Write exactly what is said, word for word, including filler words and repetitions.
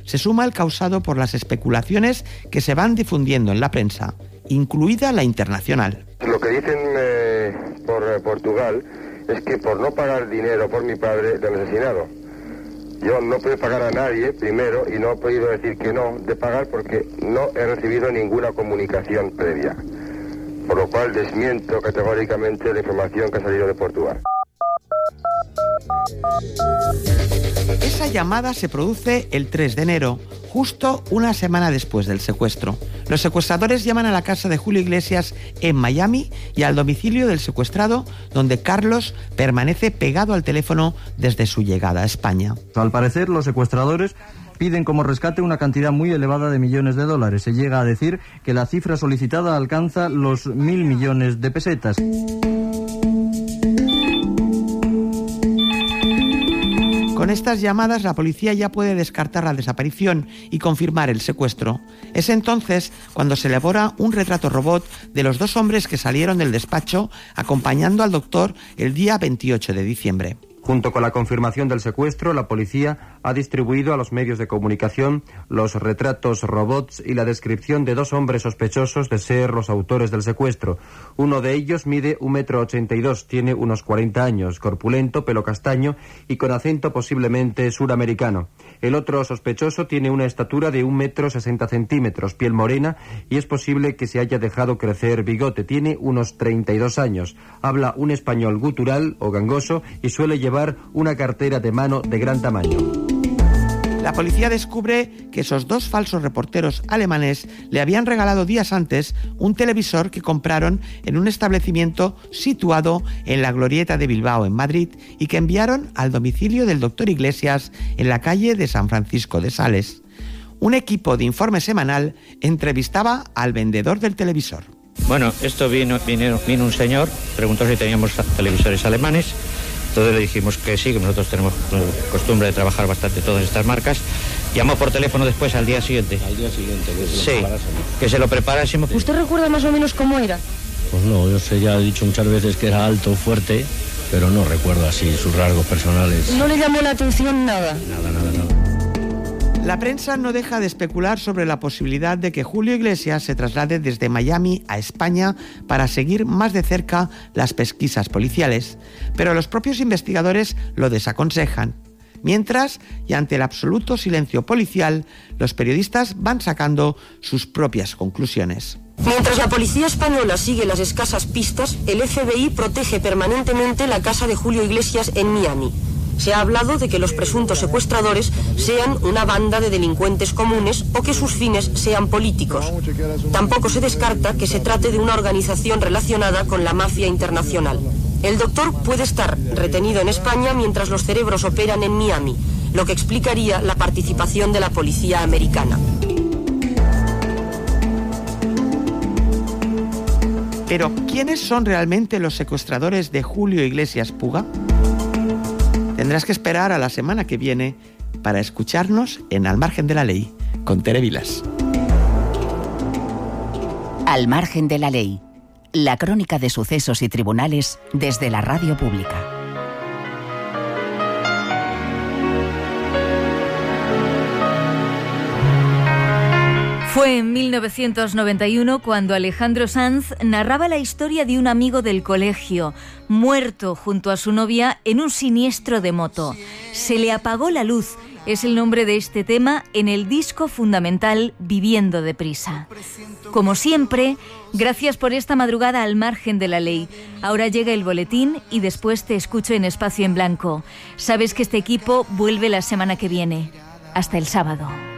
se suma el causado por las especulaciones que se van difundiendo en la prensa, incluida la internacional. Lo que dicen eh, por eh, Portugal es que por no pagar dinero por mi padre le han asesinado. Yo no puedo pagar a nadie, primero, y no he podido decir que no de pagar porque no he recibido ninguna comunicación previa. Por lo cual desmiento categóricamente la información que ha salido de Portugal. Esa llamada se produce el tres de enero, justo una semana después del secuestro. Los secuestradores llaman a la casa de Julio Iglesias en Miami y al domicilio del secuestrado, donde Carlos permanece pegado al teléfono desde su llegada a España. Al parecer, los secuestradores piden como rescate una cantidad muy elevada de millones de dólares. Se llega a decir que la cifra solicitada alcanza los mil millones de pesetas. Con estas llamadas, la policía ya puede descartar la desaparición y confirmar el secuestro. Es entonces cuando se elabora un retrato robot de los dos hombres que salieron del despacho acompañando al doctor el día veintiocho de diciembre. Junto con la confirmación del secuestro, la policía ha distribuido a los medios de comunicación los retratos robots y la descripción de dos hombres sospechosos de ser los autores del secuestro. Uno de ellos mide un metro ochenta y dos, tiene unos cuarenta años, corpulento, pelo castaño y con acento posiblemente suramericano. El otro sospechoso tiene una estatura de un metro sesenta centímetros, piel morena y es posible que se haya dejado crecer bigote. Tiene unos treinta y dos años, habla un español gutural o gangoso y suele llevar una cartera de mano de gran tamaño. La policía descubre que esos dos falsos reporteros alemanes le habían regalado días antes un televisor que compraron en un establecimiento situado en la Glorieta de Bilbao, en Madrid, y que enviaron al domicilio del doctor Iglesias en la calle de San Francisco de Sales. Un equipo de informe semanal entrevistaba al vendedor del televisor. Bueno, esto vino, vino, vino un señor, preguntó si teníamos televisores alemanes. Entonces le dijimos que sí, que nosotros tenemos costumbre de trabajar bastante todas estas marcas. Llamó por teléfono después al día siguiente. Al día siguiente, que se sí, lo preparásemos. Que se lo preparásemos. ¿Usted recuerda más o menos cómo era? Pues no, yo sé, ya he dicho muchas veces que era alto, fuerte, pero no recuerdo así sus rasgos personales. ¿No le llamó la atención nada? Nada, nada, nada. La prensa no deja de especular sobre la posibilidad de que Julio Iglesias se traslade desde Miami a España para seguir más de cerca las pesquisas policiales, pero los propios investigadores lo desaconsejan. Mientras, y ante el absoluto silencio policial, los periodistas van sacando sus propias conclusiones. Mientras la policía española sigue las escasas pistas, el F B I protege permanentemente la casa de Julio Iglesias en Miami. Se ha hablado de que los presuntos secuestradores sean una banda de delincuentes comunes o que sus fines sean políticos. Tampoco se descarta que se trate de una organización relacionada con la mafia internacional. El doctor puede estar retenido en España mientras los cerebros operan en Miami, lo que explicaría la participación de la policía americana. Pero, ¿quiénes son realmente los secuestradores de Julio Iglesias Puga? Tendrás que esperar a la semana que viene para escucharnos en Al Margen de la Ley, con Tere Vilas. Al Margen de la Ley, la crónica de sucesos y tribunales desde la radio pública. Fue en mil novecientos noventa y uno cuando Alejandro Sanz narraba la historia de un amigo del colegio, muerto junto a su novia en un siniestro de moto. Se le apagó la luz, es el nombre de este tema en el disco fundamental Viviendo deprisa. Como siempre, gracias por esta madrugada al margen de la ley. Ahora llega el boletín y después te escucho en Espacio en Blanco. Sabes que este equipo vuelve la semana que viene. Hasta el sábado.